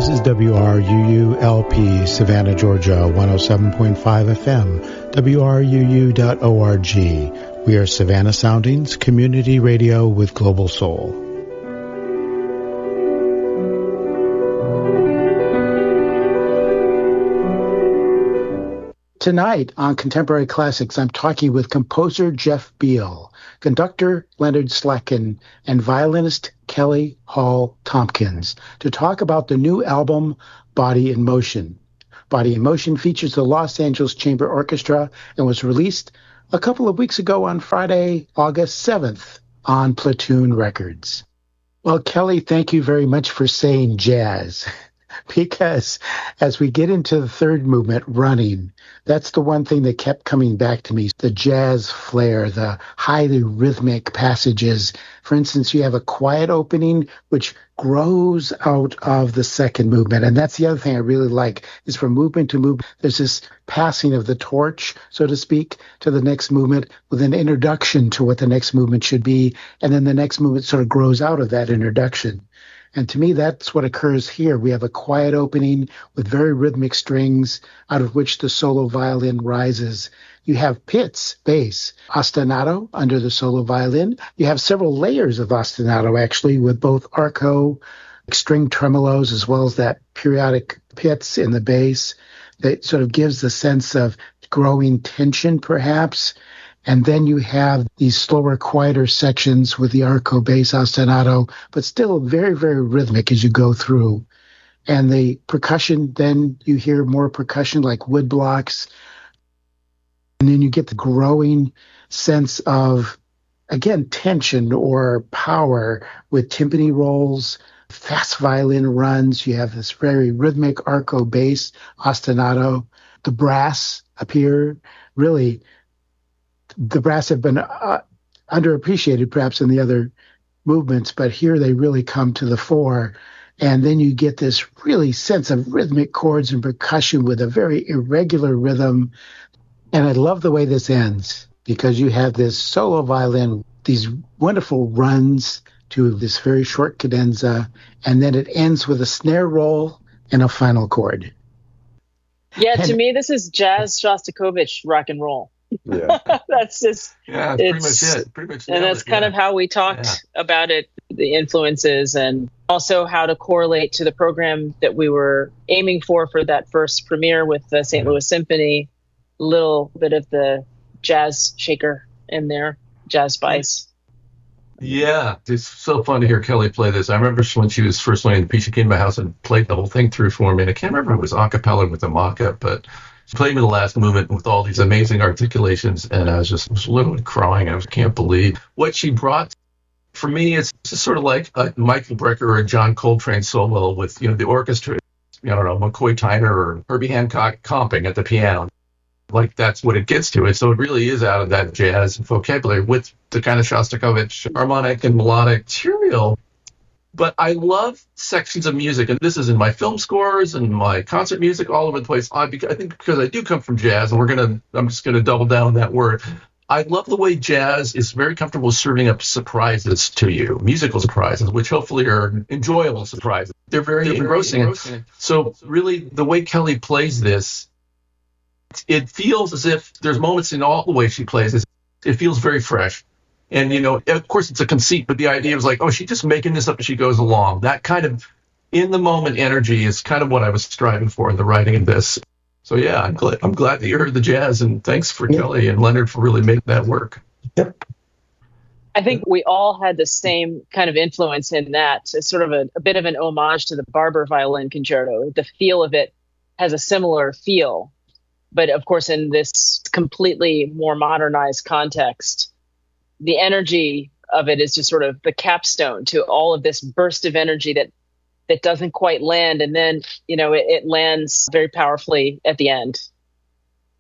This is WRUU-LP, Savannah, Georgia, 107.5 FM, WRUU.org. We are Savannah Soundings, community radio with global soul. Tonight on Contemporary Classics, I'm talking with composer Jeff Beal, conductor Leonard Slotkin, and violinist Kelly Hall Tompkins to talk about the new album, Body in Motion. Body in Motion features the Los Angeles Chamber Orchestra and was released a couple of weeks ago on Friday, August 7th on Platoon Records. Well, Kelly, thank you very much for saying jazz. Because as we get into the third movement, Running, that's the one thing that kept coming back to me, the jazz flair, the highly rhythmic passages. For instance, you have a quiet opening, which grows out of the second movement. And that's the other thing I really like, is from movement to movement, there's this passing of the torch, so to speak, to the next movement with an introduction to what the next movement should be. And then the next movement sort of grows out of that introduction. And to me, that's what occurs here. We have a quiet opening with very rhythmic strings out of which the solo violin rises. You have Pitts, bass, ostinato under the solo violin. You have several layers of ostinato, actually, with both arco, string tremolos, as well as that periodic Pitts in the bass that sort of gives the sense of growing tension, perhaps. And then you have these slower, quieter sections with the arco bass ostinato, but still very, very rhythmic as you go through. And the percussion, then you hear more percussion like wood blocks. And then you get the growing sense of, again, tension or power with timpani rolls, fast violin runs. You have this very rhythmic arco bass ostinato. The brass appear really. The brass have been underappreciated perhaps in the other movements, but here they really come to the fore. And then you get this really sense of rhythmic chords and percussion with a very irregular rhythm. And I love the way this ends because you have this solo violin, these wonderful runs to this very short cadenza, and then it ends with a snare roll and a final chord. Yeah, to me, this is jazz Shostakovich rock and roll. Yeah, that's just pretty much it. And that's kind of how we talked about it, the influences, and also how to correlate to the program that we were aiming for that first premiere with the St. Louis Symphony. A little bit of the jazz shaker in there, jazz spice. Yeah, it's so fun to hear Kelly play this. I remember when she was first learning the piece, she came to my house and played the whole thing through for me. And I can't remember if it was a cappella with a mock-up, but she played me the last movement with all these amazing articulations, and I was literally crying. I can't believe what she brought. For me, it's just sort of like a Michael Brecker or a John Coltrane solo with, the orchestra, McCoy Tyner or Herbie Hancock comping at the piano. Like, that's what it gets to. So it really is out of that jazz vocabulary with the kind of Shostakovich harmonic and melodic material. But I love sections of music, and this is in my film scores and my concert music all over the place. I think because I do come from jazz, and I'm just going to double down on that word. I love the way jazz is very comfortable serving up surprises to you, musical surprises, which hopefully are enjoyable surprises. They're very engrossing. So really, the way Kelly plays this, it feels as if there's moments in all the way she plays this. It feels very fresh. And, of course, it's a conceit, but the idea was like, oh, she's just making this up as she goes along. That kind of in-the-moment energy is kind of what I was striving for in the writing of this. So, yeah, I'm glad that you heard the jazz, and thanks for Kelly and Leonard for really making that work. Yep. I think we all had the same kind of influence in that. It's sort of a bit of an homage to the Barber Violin Concerto. The feel of it has a similar feel. But, of course, in this completely more modernized context, the energy of it is just sort of the capstone to all of this burst of energy that doesn't quite land. And then, it lands very powerfully at the end.